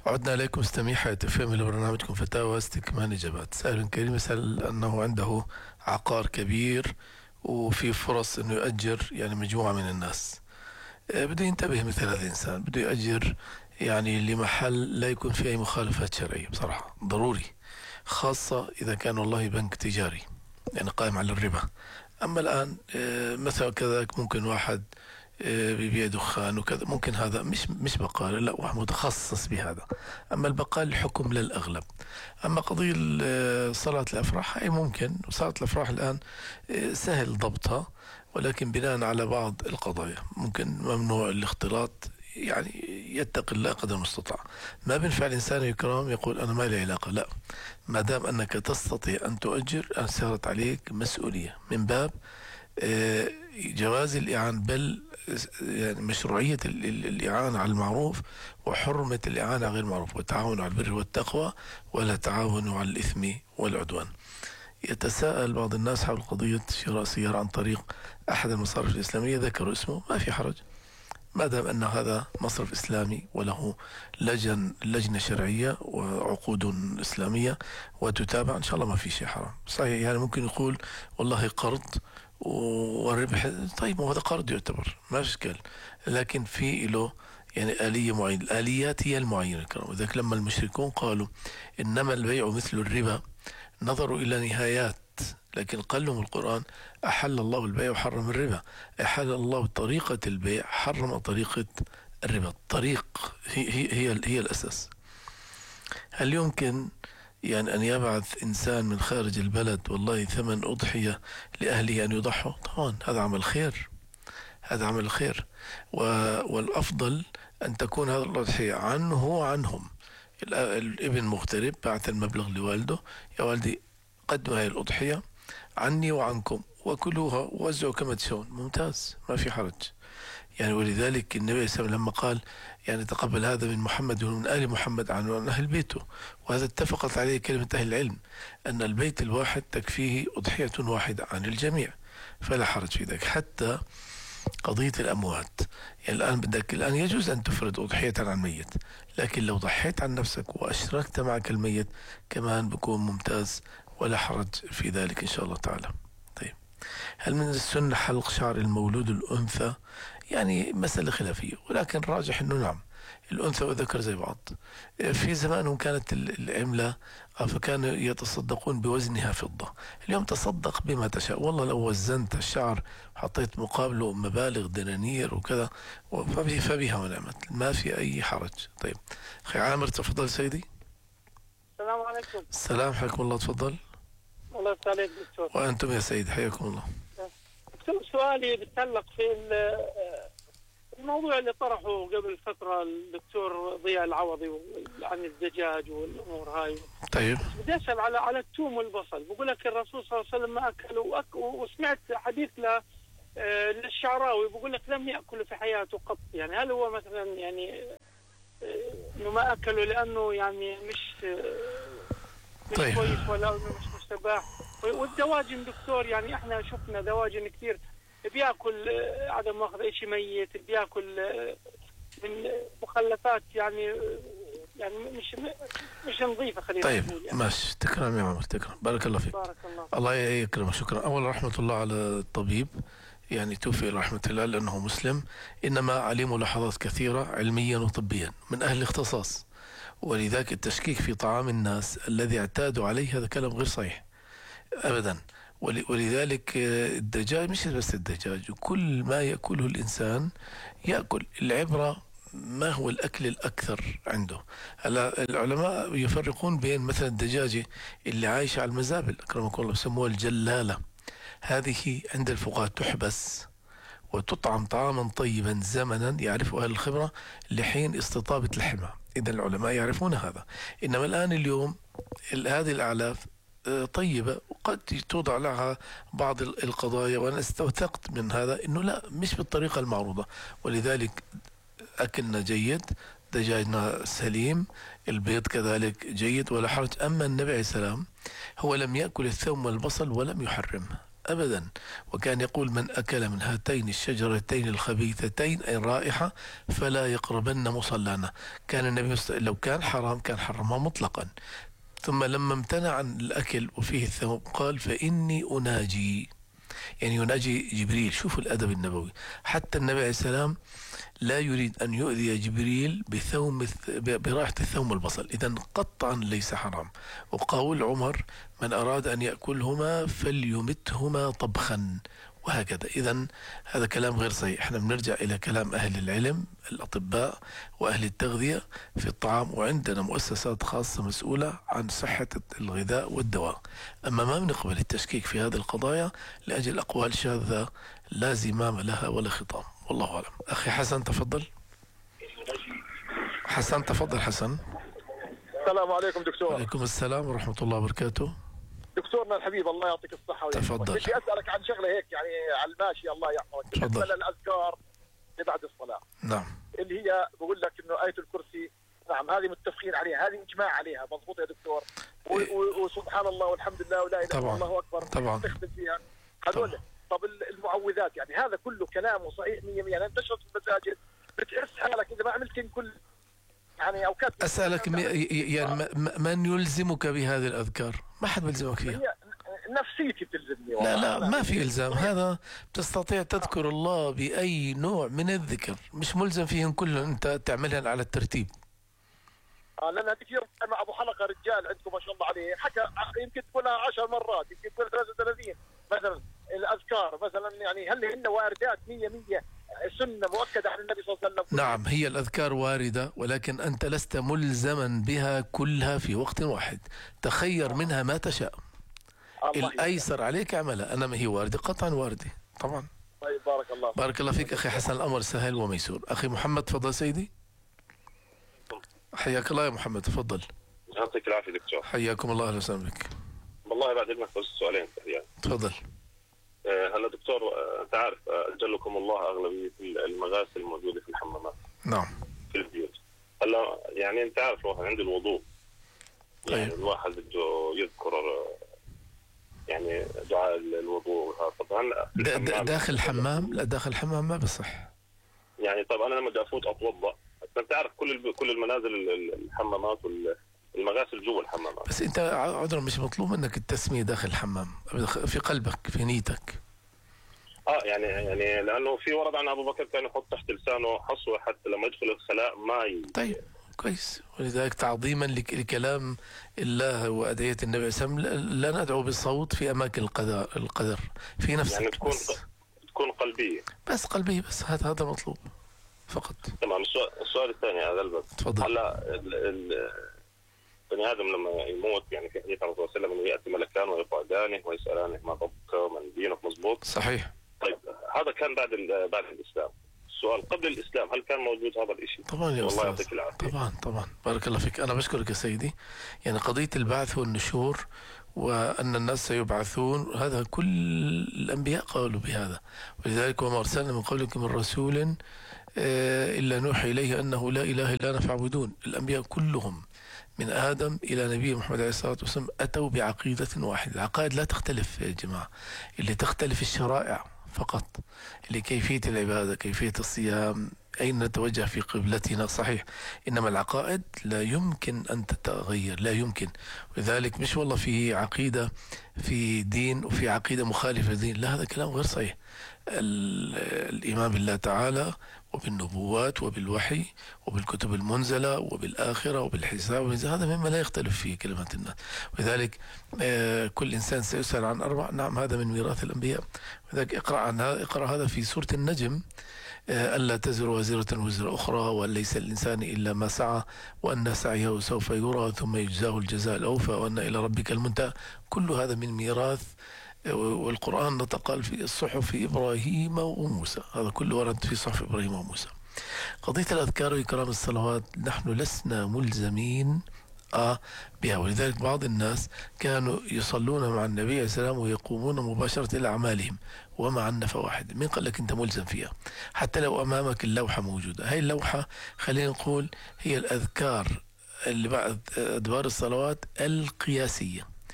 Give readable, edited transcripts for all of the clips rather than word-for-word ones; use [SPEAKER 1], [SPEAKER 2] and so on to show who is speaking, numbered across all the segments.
[SPEAKER 1] عدنا إليكم مستمعي حياة FM لبرنامجكم فتاوى استكمال إجابات. سائل كريم يسأل أنه عنده عقار كبير وفي فرص أنه يؤجر يعني مجموعة من الناس. بده ينتبه مثل هذا الإنسان، بده يؤجر يعني لمحل لا يكون فيه أي مخالفات شرعية، بصراحة ضروري، خاصة إذا كان والله بنك تجاري يعني قائم على الربا. أما الآن مثلا كذلك ممكن واحد بيبيع دخان وكذا، ممكن هذا مش بقالة، لا واحد متخصص بهذا. أما البقال الحكم للأغلب. أما قضية صلاة الأفراح هي ممكن، وصلاة الأفراح الآن سهل ضبطها، ولكن بناء على بعض القضايا ممكن ممنوع الاختلاط، يعني يتقي الله قدر المستطاع. ما بينفع الإنسان الكرام يقول أنا ما لي علاقة، لا، ما دام أنك تستطيع أن تؤجر أن صارت عليك مسؤولية من باب جواز الإعانة، بل يعني مشروعية الإعانة على المعروف وحرمة الإعانة على غير المعروف، والتعاون على البر والتقوى ولا تعاونوا على الإثم والعدوان. يتساءل بعض الناس حول قضية شراء سيارة عن طريق أحد المصارف الإسلامية، ذكروا اسمه، ما في حرج ما دام أن هذا مصرف إسلامي وله لجنة شرعية وعقود إسلامية وتتابع، إن شاء الله ما في شيء حرام. صحيح يعني ممكن يقول والله قرض والربح، طيب هذا قرض يعتبر ما في إشكال، لكن في له يعني آلية معينة، الآليات هي المعينة الكرام. وذلك لما المشركون قالوا إنما البيع مثل الربا نظروا إلى نهايات، لكن قال لهم القرآن أحل الله البيع وحرم الربا. أحل الله طريقة البيع، حرم طريقة الربا. الطريق هي الأساس. هل يمكن يعني أن يبعث إنسان من خارج البلد والله ثمن أضحية لأهله أن يضحوا؟ طبعا هذا عمل خير، هذا عمل خير، والأفضل أن تكون هذه الأضحية عنه وعنهم. الابن مغترب بعث المبلغ لوالده، يا والدي قدم هذه الأضحية عني وعنكم وكلوها ووزعوا كما تشاءون، ممتاز ما في حرج. يعني ولذلك النبي صلى الله عليه وسلم لما قال يعني تقبل هذا من محمد ومن آل محمد عن أهل بيته، وهذا اتفقت عليه كلمة أهل العلم أن البيت الواحد تكفيه أضحية واحدة عن الجميع، فلا حرج في ذلك. حتى قضية الأموات، يعني الآن بدك الآن يجوز أن تفرد أضحية عن الميت، لكن لو ضحيت عن نفسك وأشركت معك الميت كمان بكون ممتاز ولا حرج في ذلك إن شاء الله تعالى. طيب، هل من السنة حلق شعر المولود الأنثى؟ يعني مسألة خلافية، ولكن راجح أنه نعم، الأنثى والذكر زي بعض. في زمانهم كانت العملة فكانوا يتصدقون بوزنها فضة، اليوم تصدق بما تشاء، والله لو وزنت الشعر وحطيت مقابله مبالغ دنانير وكذا فبها ونعمت، ما في أي حرج. طيب أخي عامر تفضل سيدي.
[SPEAKER 2] السلام عليكم.
[SPEAKER 1] السلام، حياكم الله، تفضل.
[SPEAKER 2] الله يفتح عليك دكتور.
[SPEAKER 1] وأنتم يا سيد حياكم الله.
[SPEAKER 2] دكتور سؤالي بتعلق في الموضوع اللي طرحه قبل فترة الدكتور ضياء العوضي عن الدجاج والأمور هاي.
[SPEAKER 1] طيب
[SPEAKER 2] بدي أسأل على الثوم والبصل. بقول لك الرسول صلى الله عليه وسلم ما أكلوا وسمعت حديث للشعراوي بقول لك لم يأكل في حياته قط. يعني هل هو مثلا يعني إنه ما أكلوا لأنه يعني مش
[SPEAKER 1] طيب
[SPEAKER 2] كويس ولا إنه مش مستباح؟ والدواجن دكتور يعني إحنا شفنا دواجن كثير بياكل عدم واخذ اي شيء ميت، بياكل من مخلفات يعني مش نظيفه خلينا
[SPEAKER 1] طيب
[SPEAKER 2] نقول يعني.
[SPEAKER 1] ماشي، تكرم يا عمر، تكرم، بارك الله فيك.
[SPEAKER 2] بارك الله.
[SPEAKER 1] الله يكرمك، شكرا. أول رحمة الله على الطبيب، يعني توفي رحمة الله لأنه مسلم، إنما عليه ملاحظات كثيرة علميا وطبيا من أهل الاختصاص، ولذلك التشكيك في طعام الناس الذي اعتادوا عليه هذا كلام غير صحيح أبدا. ولذلك الدجاج مش بس الدجاج، وكل ما يأكله الإنسان يأكل. العبرة ما هو الأكل الأكثر عنده. العلماء يفرقون بين مثلا الدجاجة اللي عايشة على المزابل أكرمك الله يسموها الجلالة، هذه عند الفقهاء تحبس وتطعم طعاما طيبا زمنا يعرفه أهل الخبرة لحين استطابة لحمها. إذا العلماء يعرفون هذا. إنما الآن اليوم هذه الأعلاف طيبة وقد توضع لها بعض القضايا، وأنا استوثقت من هذا أنه لا، مش بالطريقة المعروضة، ولذلك أكلنا جيد، دجاجنا سليم، البيض كذلك جيد ولا حرج. أما النبي عليه السلام هو لم يأكل الثوم والبصل ولم يحرمه أبدا. وكان يقول: من أكل من هاتين الشجرتين الخبيثتين أي الرائحة فلا يقربن مصلانا. كان النبي لو كان حرام كان حرمها مطلقا، ثم لما امتنع عن الأكل وفيه الثوم قال: فإني أناجي، يعني يناجي جبريل. شوفوا الأدب النبوي، حتى النبي عليه السلام لا يريد أن يؤذي جبريل برائحة الثوم والبصل، إذن قطعا ليس حرام. وقول عمر: من أراد أن يأكلهما فليمتهما طبخا، وهكذا. إذن هذا كلام غير صحيح. احنا بنرجع إلى كلام أهل العلم الأطباء وأهل التغذية في الطعام، وعندنا مؤسسات خاصة مسؤولة عن صحة الغذاء والدواء. أما ما بنقبل التشكيك في هذه القضايا لأجل أقوال شاذة لا زمام لها ولا خطام، والله أعلم. أخي حسن تفضل. حسن تفضل. حسن.
[SPEAKER 3] السلام عليكم دكتور.
[SPEAKER 1] وعليكم السلام ورحمة الله وبركاته.
[SPEAKER 3] دكتورنا الحبيب الله يعطيك الصحة
[SPEAKER 1] تفضل.
[SPEAKER 3] بدي أسألك عن شغلة هيك يعني على الماشي، الله يحفظك.
[SPEAKER 1] تفضل.
[SPEAKER 3] بالنسبة للأذكار بعد الصلاة،
[SPEAKER 1] نعم،
[SPEAKER 3] اللي هي بقول لك إنه آية الكرسي، نعم هذه متفقين عليها، هذه إجماع عليها، مضبوط يا دكتور؟ وسبحان الله والحمد لله ولا إله إلا الله أكبر
[SPEAKER 1] طبعا
[SPEAKER 3] تختم فيها هذول. طب المعوذات يعني هذا كله كلامه صحيح 100%. يعني أنت تشرب في المساجد بتحس حالك إذا ما عملت كل يعني أو كذا.
[SPEAKER 1] أسألك يعني من يلزمك بهذه الأذكار؟ ما حد بيلزمك فيها.
[SPEAKER 3] نفسيتي بتلزمني.
[SPEAKER 1] لا ما في إلزام، هذا بتستطيع تذكر الله بأي نوع من الذكر، مش ملزم فيهم كلهم أنت تعملها على الترتيب.
[SPEAKER 3] لأن كثير مع أبو حلقة رجال عندكم ما شاء الله عليه حكى، يمكن تقولها 10 مرات، يمكن تقولها 33 مثلا الأذكار مثلا. يعني هل هن واردات 100% سنة مؤكدة عن النبي صلى الله عليه وسلم؟ نعم
[SPEAKER 1] هي الأذكار واردة، ولكن أنت لست ملزما بها كلها في وقت واحد، تخير منها ما تشاء. الأيسر عليك اعملها، أنا ما هي واردة قطعا واردة طبعا.
[SPEAKER 3] طيب بارك الله
[SPEAKER 1] فيك أخي حسن، الأمر سهل وميسور. أخي محمد تفضل سيدي. حياك الله يا محمد تفضل.
[SPEAKER 4] يعطيك العافية دكتور.
[SPEAKER 1] حياكم الله، أهلا وسهلا بك.
[SPEAKER 4] والله بعد علمك بس سؤالين يعني.
[SPEAKER 1] تفضل.
[SPEAKER 4] هلا دكتور، أنت عارف أجلكم الله أغلبية المغاسل الموجودة في الحمامات.
[SPEAKER 1] نعم.
[SPEAKER 4] في البيوت. هلا يعني أنت عارف الواحد عند الوضوء يعني الواحد بده يذكر يعني دعاء الوضوء. طبعا
[SPEAKER 1] داخل الحمام، لا داخل الحمام ما بصح
[SPEAKER 4] يعني. طب أنا لما بدي أفوت أتوضأ، أنت عارف كل المنازل الحمامات والمغاسل جوا الحمامات،
[SPEAKER 1] بس أنت عذرا مش مطلوب منك التسمية داخل الحمام، في قلبك في نيتك.
[SPEAKER 4] يعني لأنه في ورد عن أبو بكر كان يحط تحت لسانه حصوة حتى لما يدخل الخلاء ما
[SPEAKER 1] طيب كويس. ولذلك تعظيما لكلام الله وأدعية النبي صلى الله عليه وسلم لا ندعو بالصوت في أماكن القدر في نفسك
[SPEAKER 4] يعني تكون قلبية،
[SPEAKER 1] بس قلبية بس، هذا مطلوب فقط.
[SPEAKER 4] تمام. السؤال الثاني هذا البس.
[SPEAKER 1] تفضل.
[SPEAKER 4] هلا بني آدم لما يموت يعني في حديث عن الرسول صلى الله عليه وسلم انه يأتي ملكان ويقعدانه ويسألانه ما ربك ومن دينك، مضبوط؟
[SPEAKER 1] صحيح.
[SPEAKER 4] طيب هذا كان بعد الإسلام. السؤال قبل الإسلام هل كان موجود هذا الشيء؟
[SPEAKER 1] طبعا يا
[SPEAKER 4] والله
[SPEAKER 1] أستاذ.
[SPEAKER 4] يعطيك العافية.
[SPEAKER 1] طبعا بارك الله فيك. أنا بشكرك يا سيدي. يعني قضية البعث والنشور وأن الناس سيبعثون، هذا كل الأنبياء قالوا بهذا. ولذلك وما أرسلنا من قبلك من رسول إلا نوحي إليه أنه لا إله إلا أنا فاعبدون. الأنبياء كلهم من آدم إلى نبي محمد عليه الصلاة والسلام أتوا بعقيدة واحدة. العقائد لا تختلف يا جماعة، اللي تختلف الشرائع فقط، اللي كيفية العبادة، كيفية الصيام، أين نتوجه في قبلتنا، صحيح. إنما العقائد لا يمكن أن تتغير، لا يمكن. ولذلك مش والله في عقيدة في دين وفي عقيدة مخالفة للدين، لا، هذا كلام غير صحيح. الإيمان بالله تعالى وبالنبوات وبالوحي وبالكتب المنزلة وبالآخرة وبالحساب هذا مما لا يختلف فيه كلمة الناس. ولذلك كل إنسان سيسأل عن 4. نعم هذا من ميراث الأنبياء. ولذلك اقرأ هذا في سورة النجم. ألا تزر وازرة وزر أخرى وأن ليس الإنسان إلا ما سعى وأن سعيه سوف يرى ثم يجزاه الجزاء الأوفى وأن إلى ربك المنتهى. كل هذا من ميراث. والقرآن نطق في الصحف إبراهيم وموسى، هذا كله ورد في صحف إبراهيم وموسى. قضية الأذكار وإكرام الصلوات نحن لسنا ملزمين بها. ولذلك بعض الناس كانوا يصلون مع النبي عليه السلام ويقومون مباشرة إلى أعمالهم ومع النفى واحد. من قال لك أنت ملزم فيها؟ حتى لو أمامك اللوحة موجودة، هاي اللوحة خلينا نقول هي الأذكار اللي بعد أدبار الصلوات القياسية.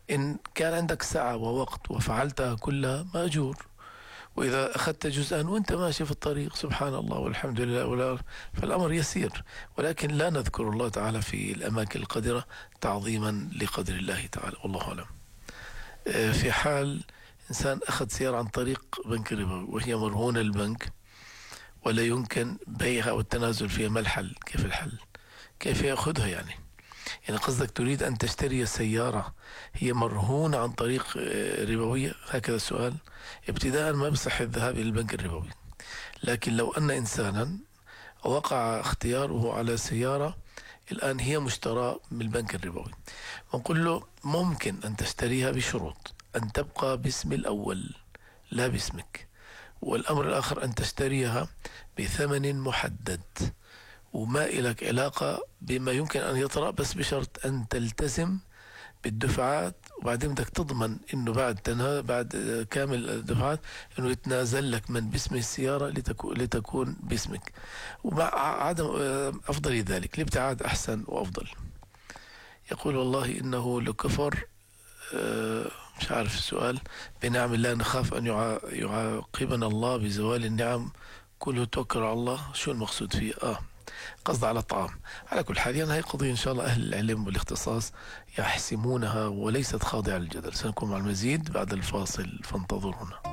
[SPEAKER 1] إن كان عندك سعة ووقت وفعلتها كلها مأجور، وإذا أخذت جزءا وأنت ماشي في الطريق سبحان الله والحمد لله فالأمر يسير. ولكن لا نذكر الله تعالى في الأماكن القذرة تعظيما لقدر الله تعالى، والله أعلم. في حال إنسان أخذ سيارة عن طريق بنك ربوي وهي مرهونة للبنك ولا يمكن بيعها والتنازل فيها، ما الحل؟ كيف الحل؟ كيف يأخذها يعني قصدك تريد أن تشتري سيارة هي مرهونة عن طريق ربوية؟ هكذا السؤال. ابتداء ما بصح الذهاب إلى البنك الربوي، لكن لو أن إنسانا وقع اختياره على سيارة الآن هي مشترى من البنك الربوي، ونقول له ممكن أن تشتريها بشروط أن تبقى باسم الأول لا باسمك، والأمر الآخر أن تشتريها بثمن محدد وما إلك علاقة بما يمكن أن يطرأ، بس بشرط أن تلتزم بالدفعات، وبعدين بدك تضمن إنه بعد كامل الدفعات إنه يتنازل لك من باسم السيارة لتكون باسمك، ومع عدم أفضل ذلك الابتعاد أحسن وأفضل. يقول والله إنه لكفر، مش عارف السؤال، بنعم الله نخاف أن يعاقبنا الله بزوال النعم، كله توكل على الله. شو المقصود فيه؟ قصد على الطعام. على كل حال يعني هي قضية إن شاء الله أهل العلم والاختصاص يحسمونها وليست خاضعة للجدل. سنكون مع المزيد بعد الفاصل فانتظرونا.